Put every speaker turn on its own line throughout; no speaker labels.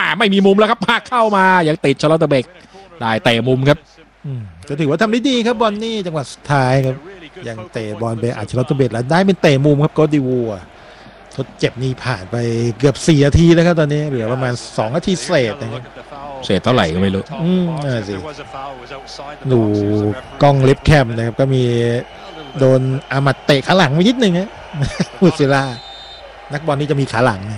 ไม่มีมุมแล้วครับพากเข้ามายังติดชาร์ลอตเตอร์เบกได้เตะมุมครับ
ก็ถือว่าทำได้ดีครับบอลนี่จังหวะสุดท้ายครับยังเตะบอลไปอัดชาร์ลอตเตอร์เบกแล้วได้เป็นเตะมุมครับโกดิวัวทดเจ็บนี่ผ่านไปเกือบ4 นาทีแล้วครับตอนนี้เหลือประมาณ2 นาทีเศษนะครับ
เศษเท่าไหร่ก็ไม่รู้
สิดูกล้องเล็บแคมนะครับก็มีโดนอามัดเตะขาหลังไปนิดนึงฮะมูซิล่านักบอลนี่จะมีขาหลัง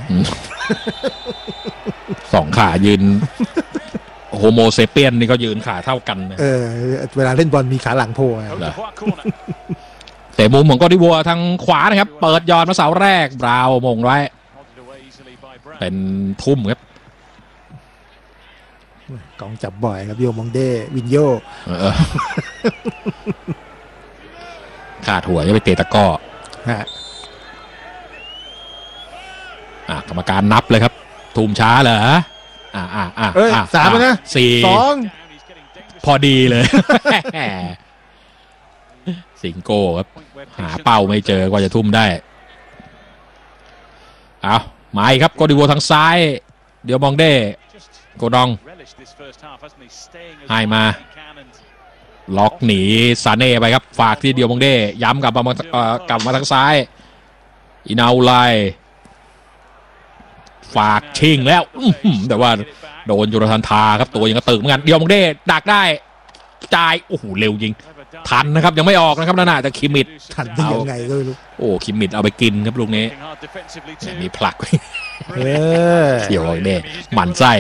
2 ขายืนโฮโมเซเปียนนี่ก็ยืนขาเท่ากัน
เวลาเล่นบอลมีขาหลังโผล่
แต่มุมของกอดิวัวทางขวานะครับเปิดยอดมาเสาแรกบราวมงไว้เป็นทุ่มครับ
กองจับบ่อยครับโยมองเดวินโย
ขาดหัวจะไปเตะตะก้อกรรมการนับเลยครับทุ่มช้าเหรอ
3นะ
2พอดีเลยสิงโก้ครับหาเป้าไม่เจอกว่าจะทุ่มได้เอามาอีกครับโกดิวัวทางซ้ายเดี๋ยวมองเด้โกดองให้มาล็อกหนีซาเน่ไปครับฝากที่เดียวมองเด้ย้ำกลับมาทางซ้ายอินาอุไลฝากชิงแล้วแต่ว่าโดนโยนาธานทาครับตัวยังกระตึกเหมือนกันเดียวมองเด้ดักได้จ่ายโอ้โหเร็วจริงทันนะครับยังไม่ออกนะครับนั่นน่ะแต่คิมมิด
ทันได้ยังไงก็ไม่รู้
โอ้คิมมิดเอาไปกินครับลูกนี้มีผลักเขี่ยวเด้หมั่นไส้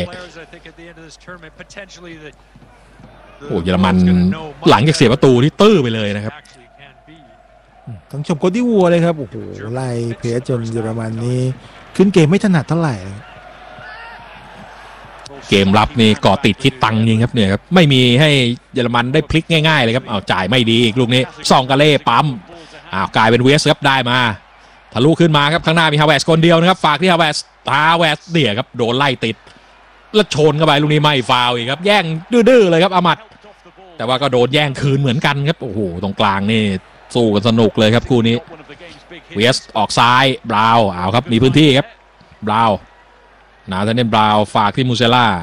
โอ้เยอรมันหลังจากเสียประตูที่ตื้อไปเลยนะครับ
ต้องชมโกดิวัวเลยครับโอ้โหไล่เพจจนเยอรมันนี้ขึ้นเกมไม่ถนัดเท่าไหร่
เกมรับนี่ก่อติดคิดตังยิงครับเนี่ยครับไม่มีให้เยอรมันได้พลิกง่ายๆเลยครับเอาจ่ายไม่ดีอีกลูกนี้ซองกาเล่ปั๊มกลายเป็นเวสครับได้มาทะลุขึ้นมาครับข้างหน้ามีฮาวเวสคนเดียวนะครับฝากที่ฮาวเวสเนี่ยครับโดนไล่ติดแล้วชนเข้าไปลูกนี้ไม่ฟาวอีกครับแย่งดื้อๆเลยครับอามัดแต่ว่าก็โดนแย่งคืนเหมือนกันครับโอ้โหตรงกลางนี่สู้กันสนุกเลยครับคู่นี้เวสออกซ้ายบราวเอาครับมีพื้นที่ครับบราวนาธาเนียลบราวฝากที่มูเซล่า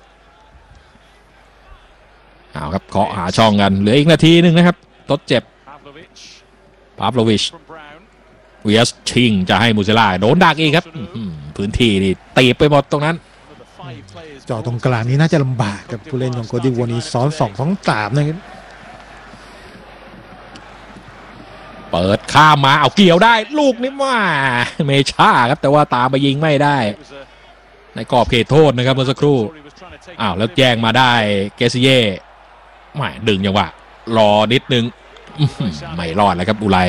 เอาครับเคาะหาช่องกันเหลืออีกนาทีนึงนะครับทดเจ็บพาฟโลวิชเวสชิงจะให้มูเซล่าโดนดักอีกครับพื้นที่นี่ตีไปหมดตรงนั้น
จอตรงกลางนี้น่าจะลำบากกับผู้เล่นของโกดิวัวนี้ซ้อน2 ซ้อน 3นะครับ
เปิดข้ามมาเอาเกี่ยวได้ลูกนี้ว่าเมชาครับแต่ว่าตามไปยิงไม่ได้ในกรอบเขตโทษนะครับเมื่อสักครู่แล้วแย่งมาได้เกซิเย่ไม่ดึงยังวะรอนิดนึงไม่รอดแล้วครับอุไล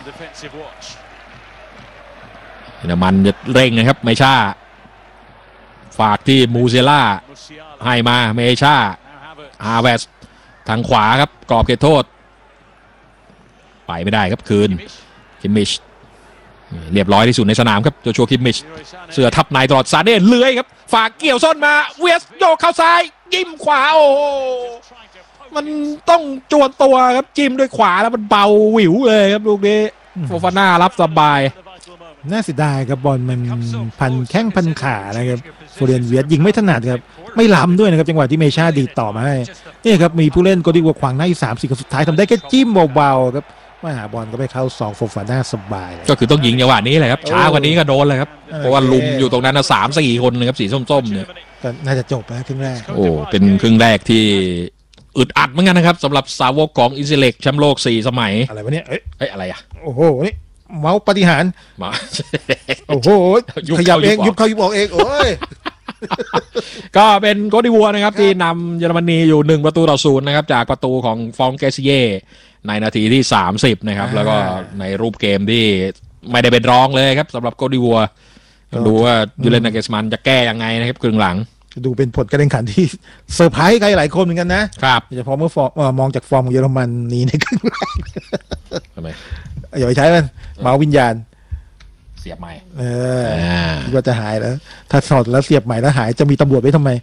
น้ำมันจะเร่งนะครับเมชาฝากที่มูเซล่าให้มาเมชาฮาเวสทางขวาครับกรอบเขตโทษไปไม่ได้ครับคืนคิมมิชเรียบร้อยที่สุดในสนามครับโจชัวคิมมิชเสือทับในตลอดซาเน่เลื้อยครับฝากเกี่ยวส้นมาเวสโยกเข้าซ้ายจิ้มขวาโอ้มันต้องจวนตัวครับจิ้มด้วยขวาแล้วมันเบาหวิวเลยครับลูกนี้โฟฟาน่ารับสบาย
น่าเสียดายครับบอลมันพันแข้งพันขานะครับโฟเรียนเวียดยิงไม่ถนัดครับไม่ล้ำด้วยนะครับจังหวะที่เมชาดีต่อมาให้นี่ครับมีผู้เล่นโกดิวัวขวางหน้าอยู่3-4คนสุดท้ายทำได้แค่จิ้มเบาๆครับมาหาบอลก็ไปเข้า2โฟฟาน่าสบาย
ก็คือต้องยิงจังหวะนี้แหละครับช้ากว่านี้ก็โดนเลยครับเพราะว่าลุมอยู่ตรงนั้น3-4 คนเลยครับสีส้มๆเนี่ย
น่าจะจบแล้วครึ่งแรก
โอ้เป็นครึ่งแรกที่อึดอัดเหมือนกันนะครับสำหรับสาวกของอินซิเล็กแชมป์โลก4 สมัย
อะไรวะเนี่ย
อะไรอ่ะ
โอ้โหนี่เมาส์ปฏิหาร
มา
โอ้โหขยับเองยุบเข้ายุบออกเองโอ้ย
ก็เป็นโกดิวัวนะครับที่นำเยอรมนีอยู่1-0นะครับจากประตูของฟองเกซิเย่ในนาทีที่30นะครับแล้วก็ในรูปเกมที่ไม่ได้เป็นรองเลยครับสำหรับโกดิวัวดูว่ายูเลน นาเกสมันจะแก้ยังไงนะครับครึ่งหลัง
ดูเป็นผลการแข่งขันที่เซอร์ไพรส์ใครหลายคนเหมือนกันนะครับโดยเฉพาะเมื่อมองจากฟอร์มของเยอรมันนี้ในครึ่งแรก
ทำไม
อย่าไปใช้มันเมาวิญญาณ
เสียบใหม่
คิดว่าจะหายแล้วถ้าถอดแล้วเสียบใหม่แล้วหายจะมีตำรวจไว้ทำไม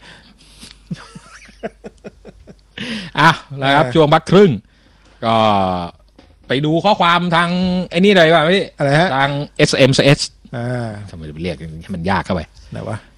แล้วครับช่วงพักครึ่งก็ไปดูข้อความทางไอ้นี่เลยว่าพี่
อะไรฮะ
ทาง SMS ทำไมจะไปเรียกให้มันยากเข้าไป
ไหนวะ